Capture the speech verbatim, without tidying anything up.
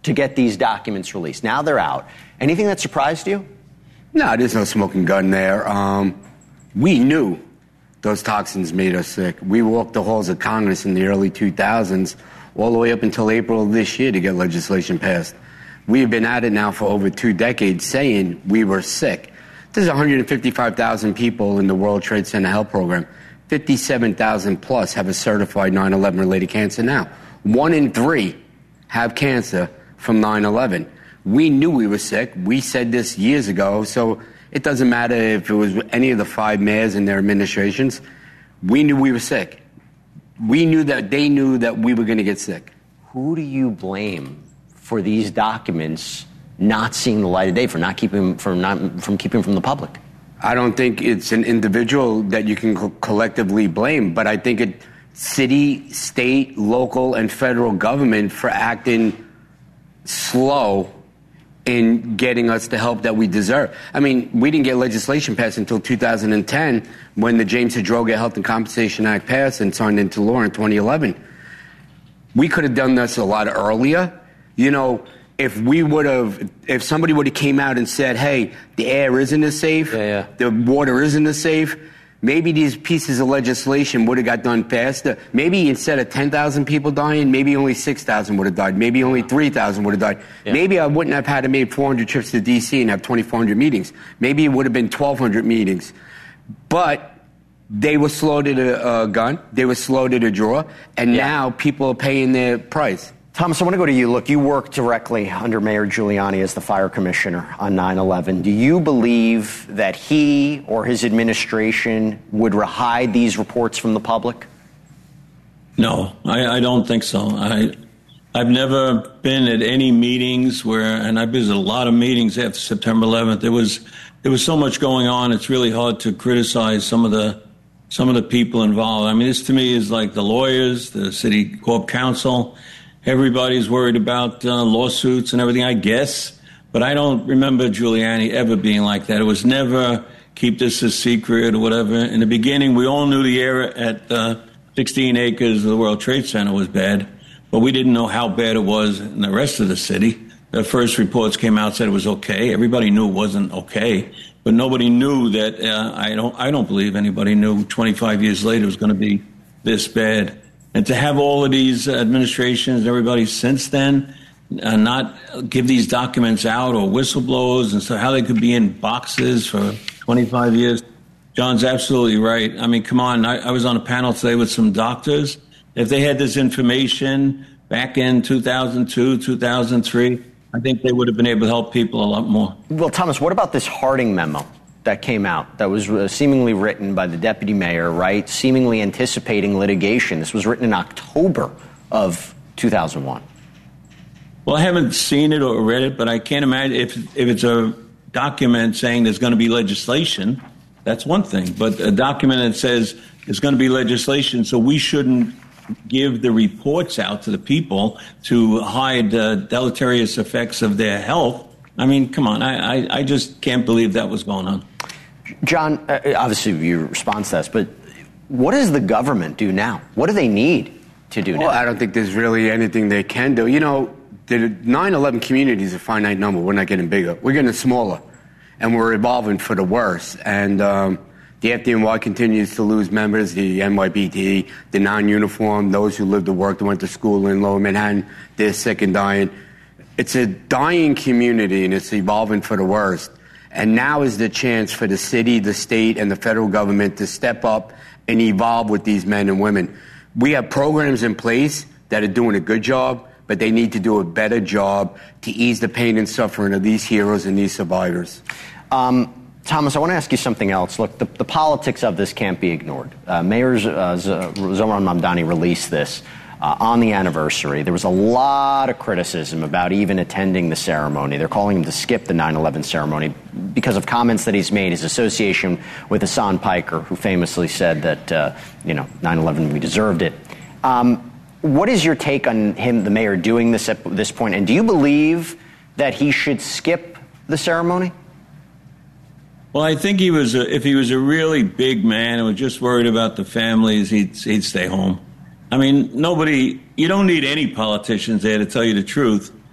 to get these documents released. Now they're out. Anything that surprised you? No, there's no smoking gun there. Um, we knew those toxins made us sick. We walked the halls of Congress in the early two thousands all the way up until April of this year to get legislation passed. We've been at it now for over two decades saying we were sick. There's one hundred fifty-five thousand people in the World Trade Center Health Program. fifty-seven thousand plus have a certified nine eleven related cancer now. One in three have cancer from nine eleven. We knew we were sick. We said this years ago, so it doesn't matter if it was any of the five mayors and their administrations. We knew we were sick. We knew that they knew that we were going to get sick. Who do you blame for these documents not seeing the light of day, for not keeping from not from keeping from the public? I don't think it's an individual that you can co- collectively blame, but I think it city, state, local, and federal government for acting slow in getting us the help that we deserve. I mean, we didn't get legislation passed until two thousand ten when the James Hidroga Health and Compensation Act passed and signed into law in twenty eleven. We could have done this a lot earlier. You know, if we would have, if somebody would have came out and said, hey, the air isn't as safe, yeah, yeah. the water isn't as safe, maybe these pieces of legislation would have got done faster. Maybe instead of ten thousand people dying, maybe only six thousand would have died. Maybe only three thousand would have died. Yeah. Maybe I wouldn't have had to make four hundred trips to D C and have twenty-four hundred meetings. Maybe it would have been twelve hundred meetings. But they were slow to the uh, gun. They were slow to the draw. And yeah. now people are paying their price. Thomas, I want to go to you. Look, you worked directly under Mayor Giuliani as the fire commissioner on nine eleven. Do you believe that he or his administration would hide these reports from the public? No, I, I don't think so. I, I've never been at any meetings where, and I've visited a lot of meetings after September eleventh. There was there was so much going on. It's really hard to criticize some of the some of the people involved. I mean, this to me is like the lawyers, the city corp counsel. Everybody's worried about uh, lawsuits and everything, I guess. But I don't remember Giuliani ever being like that. It was never keep this a secret or whatever. In the beginning, we all knew the air at uh, sixteen acres of the World Trade Center was bad, but we didn't know how bad it was in the rest of the city. The first reports came out, said it was okay. Everybody knew it wasn't okay, but nobody knew that. Uh, I don't. I don't believe anybody knew twenty-five years later it was going to be this bad. And to have all of these administrations and everybody since then uh, not give these documents out or whistleblowers and so how they could be in boxes for twenty-five years. John's absolutely right. I mean, come on. I, I was on a panel today with some doctors. If they had this information back in two thousand two, two thousand three, I think they would have been able to help people a lot more. Well, Thomas, what about this Harding memo that came out that was uh, seemingly written by the deputy mayor, right, seemingly anticipating litigation? This was written in October of two thousand one. Well, I haven't seen it or read it, but I can't imagine if if it's a document saying there's going to be legislation, that's one thing. But a document that says there's going to be legislation, so we shouldn't give the reports out to the people to hide the deleterious effects of their health. I mean, come on. I, I, I just can't believe that was going on. John, uh, obviously you respond to this, but what does the government do now? What do they need to do well, now? I don't think there's really anything they can do. You know, the nine eleven community is a finite number. We're not getting bigger. We're getting smaller, and we're evolving for the worse. And um, the F D N Y continues to lose members, the N Y B T, the non-uniform, those who live to work, that went to school in Lower Manhattan, they're sick and dying. It's a dying community, and it's evolving for the worst. And now is the chance for the city, the state, and the federal government to step up and evolve with these men and women. We have programs in place that are doing a good job, but they need to do a better job to ease the pain and suffering of these heroes and these survivors. Um, Thomas, I want to ask you something else. Look, the, the politics of this can't be ignored. Uh, Mayor uh, Zohran Mamdani released this Uh, on the anniversary. There was a lot of criticism about even attending the ceremony. They're calling him to skip the nine eleven ceremony because of comments that he's made, his association with Hassan Piker, who famously said that, uh, you know, nine eleven, we deserved it. Um, what is your take on him, the mayor, doing this at this point? And do you believe that he should skip the ceremony? Well, I think he was, a, if he was a really big man and was just worried about the families, he'd, he'd stay home. I mean, nobody, you don't need any politicians there to tell you the truth.